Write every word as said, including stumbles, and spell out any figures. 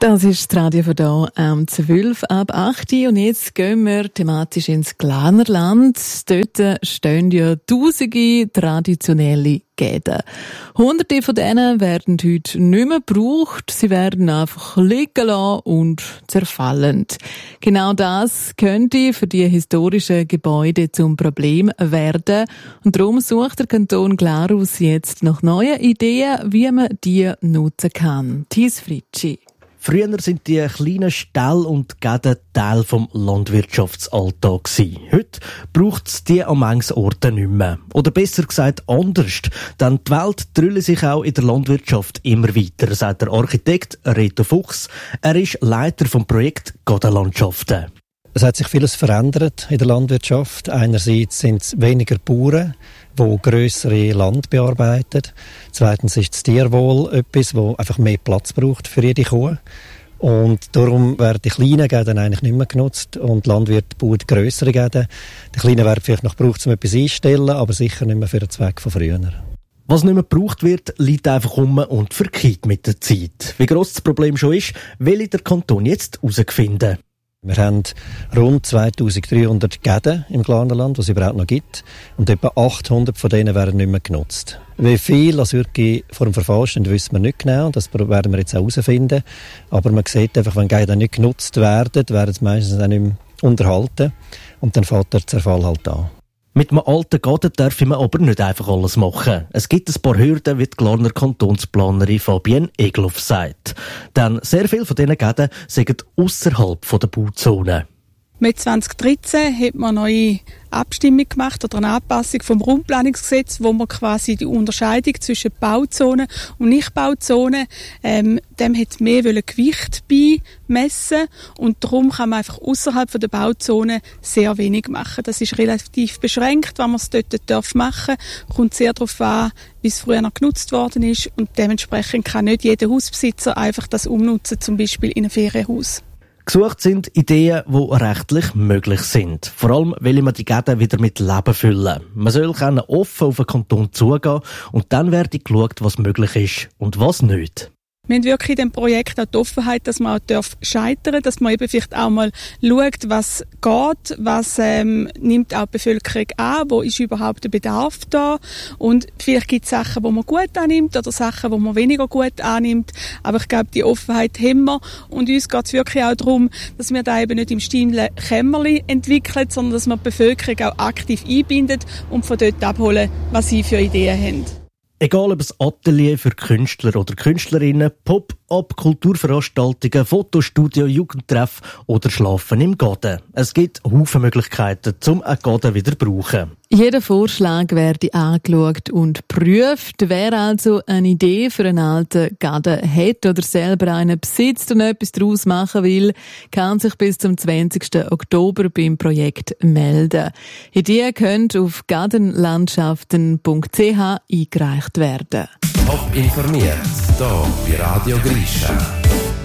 Das ist das Radio von hier am zwölf ab acht Uhr und jetzt gehen wir thematisch ins Glarnerland. Dort stehen ja tausende traditionelle Gäden. Hunderte von denen werden heute nicht mehr gebraucht. Sie werden einfach liegen lassen und zerfallen. Genau das könnte für die historischen Gebäude zum Problem werden. Und darum sucht der Kanton Glarus jetzt nach neuen Ideen, wie man die nutzen kann. Thies Fritschi. Früher sind die kleinen Ställe und Gäden Teil vom Landwirtschaftsalltag gewesen. Heute braucht es die an manchen Orten nicht mehr. Oder besser gesagt anders. Denn die Welt drüllt sich auch in der Landwirtschaft immer weiter, sagt der Architekt Reto Fuchs. Er ist Leiter vom Projekt Gadenlandschaften. Es hat sich vieles verändert in der Landwirtschaft. Einerseits sind es weniger Bauern, die grössere Land bearbeiten. Zweitens ist das Tierwohl etwas, das einfach mehr Platz braucht für jede Kuh. Und darum werden die kleinen Gäden eigentlich nicht mehr genutzt und die Landwirte bauen grössere Gäden. Die kleinen werden vielleicht noch gebraucht, um etwas einzustellen, aber sicher nicht mehr für den Zweck von früher. Was nicht mehr gebraucht wird, liegt einfach um und verkehrt mit der Zeit. Wie gross das Problem schon ist, will der Kanton jetzt herausfinden. Wir haben rund zweitausenddreihundert Gäden im Glarnerland, die es überhaupt noch gibt. Und etwa achthundert von denen werden nicht mehr genutzt. Wie viel das wirklich vor dem Verfall stehen, wissen wir nicht genau. Das werden wir jetzt auch herausfinden. Aber man sieht einfach, wenn Gäden nicht genutzt werden, werden sie meistens auch nicht mehr unterhalten. Und dann fängt der Zerfall halt an. Mit einem alten Gaden darf man aber nicht einfach alles machen. Es gibt ein paar Hürden, wie die Glarner Kantonsplanerin Fabienne Egloff sagt. Denn sehr viele von diesen Gäden sind ausserhalb der Bauzone. Mit zwanzig dreizehn hat man eine neue Abstimmung gemacht oder eine Anpassung vom Raumplanungsgesetz, wo man quasi die Unterscheidung zwischen Bauzonen und Nichtbauzonen, ähm, dem hat mehr Gewicht beimessen und darum kann man einfach außerhalb der Bauzone sehr wenig machen. Das ist relativ beschränkt, wenn man es dort machen darf. Kommt sehr darauf an, wie es früher noch genutzt worden ist und dementsprechend kann nicht jeder Hausbesitzer einfach das umnutzen, zum Beispiel in ein Ferienhaus. Gesucht sind Ideen, die rechtlich möglich sind. Vor allem will man die Gäden wieder mit Leben füllen. Man soll können offen auf den Kanton zugehen und dann werde geschaut, was möglich ist und was nicht. Wir haben wirklich in diesem Projekt auch die Offenheit, dass man auch scheitern darf, dass man eben vielleicht auch mal schaut, was geht, was ähm, nimmt auch die Bevölkerung an, wo ist überhaupt der Bedarf da und vielleicht gibt es Sachen, die man gut annimmt oder Sachen, die man weniger gut annimmt, aber ich glaube, die Offenheit haben wir und uns geht es wirklich auch darum, dass wir da eben nicht im stillen Kämmerli entwickeln, sondern dass wir die Bevölkerung auch aktiv einbindet und von dort abholen, was sie für Ideen haben. Egal ob es Atelier für Künstler oder Künstlerinnen, Pop-up, Kulturveranstaltungen, Fotostudio, Jugendtreff oder Schlafen im Gaden. Es gibt Haufen Möglichkeiten, um einen Gaden wieder zu brauchen. Jeder Vorschlag werde angeschaut und geprüft. Wer also eine Idee für einen alten Gaden hat oder selber einen besitzt und etwas daraus machen will, kann sich bis zum zwanzigsten Oktober beim Projekt melden. Ideen können auf gadenlandschaften punkt c h eingereicht werden. Top informiert, hier bei Radio Grisha.